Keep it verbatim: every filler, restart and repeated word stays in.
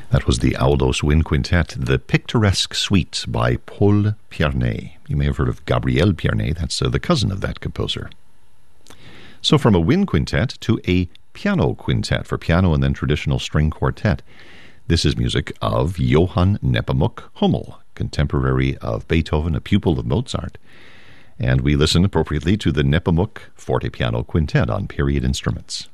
That was the Audos Wind Quintet, The Picturesque Suite by Paul Pierney. You may have heard of Gabriel Pierney. That's uh, the cousin of that composer. So from a wind quintet to a piano quintet for piano and then traditional string quartet. This is music of Johann Nepomuk Hummel, contemporary of Beethoven, a pupil of Mozart. And we listen appropriately to the Nepomuk Fortepiano Quintet on Period Instruments.